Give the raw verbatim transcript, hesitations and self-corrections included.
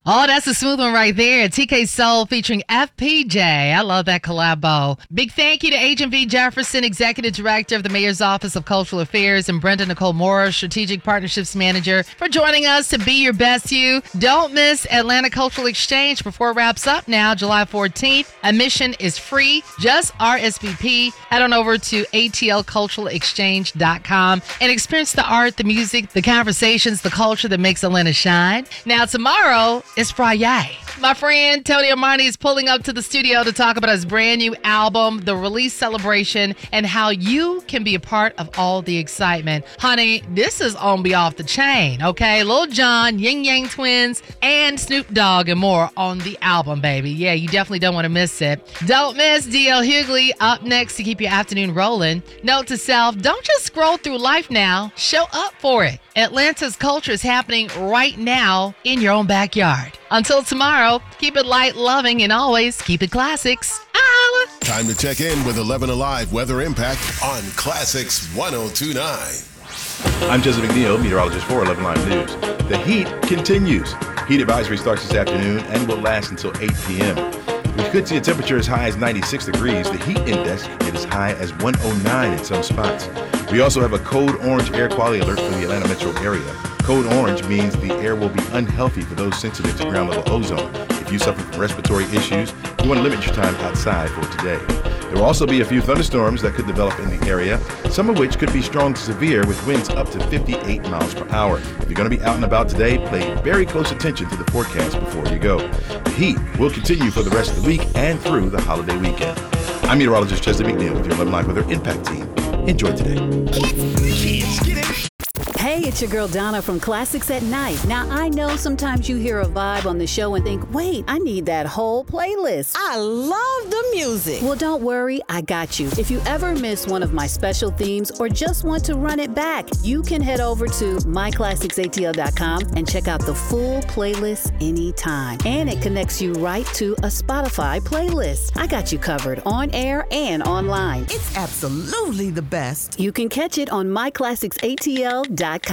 Oh, that's a smooth one right there. T K Soul featuring F P J. I love that collabo. Big thank you to Agent V. Jefferson, Executive Director of the Mayor's Office of Cultural Affairs, and Brenda Nicole Moore, Strategic Partnerships Manager, for joining us to be your best you. Don't miss Atlanta Cultural Exchange before it wraps up now, July fourteenth. Admission is free. Just R S V P. Head on over to A T L cultural exchange dot com and experience the art, the music, the conversations, the culture that makes Atlanta shine. Now, tomorrow is Friday. My friend Tony Armani is pulling up to the studio to talk about his brand new album, the release celebration, and how you can be a part of all the excitement. Honey, this is on Be Off the Chain, okay? Lil Jon, Ying Yang Twins, and Snoop Dogg and more on the album, baby. Yeah, you definitely don't want to miss it. Don't miss D L Hughley up next to keep your afternoon rolling. Note to self, don't just scroll through life now. Show up for it. Atlanta's culture is happening right now in your own backyard. Until tomorrow, keep it light, loving, and always keep it classics. Holla! Time to check in with eleven Alive Weather Impact on Classics one oh two point nine. I'm Joseph McNeil, meteorologist for eleven Live News. The heat continues. Heat advisory starts this afternoon and will last until eight p.m. We could see a temperature as high as ninety-six degrees. The heat index could get as high as one oh nine in some spots. We also have a code orange air quality alert for the Atlanta metro area. Code orange means the air will be unhealthy for those sensitive to ground level ozone. If you suffer from respiratory issues, you want to limit your time outside for today. There will also be a few thunderstorms that could develop in the area, some of which could be strong to severe with winds up to fifty-eight miles per hour. If you're going to be out and about today, pay very close attention to the forecast before you go. The heat will continue for the rest of the week and through the holiday weekend. I'm meteorologist Chester McNeil with your eleven Live Weather Impact Team. Enjoy today. Hey, it's your girl Donna from Classics at Night. Now, I know sometimes you hear a vibe on the show and think, wait, I need that whole playlist. I love the music. Well, don't worry, I got you. If you ever miss one of my special themes or just want to run it back, you can head over to my classics A T L dot com and check out the full playlist anytime. And it connects you right to a Spotify playlist. I got you covered on air and online. It's absolutely the best. You can catch it on my classics A T L dot com.